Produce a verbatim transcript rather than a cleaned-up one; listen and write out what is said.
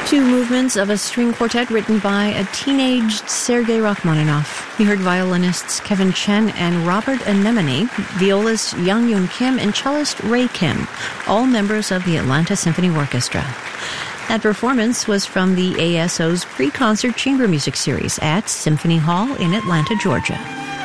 Two movements of a string quartet written by a teenaged Sergei Rachmaninoff. You heard violinists Kevin Chen and Robert Anemone, violist Young Yoon Kim, and cellist Ray Kim, all members of the Atlanta Symphony Orchestra. That performance was from the A S O's pre-concert chamber music series at Symphony Hall in Atlanta, Georgia.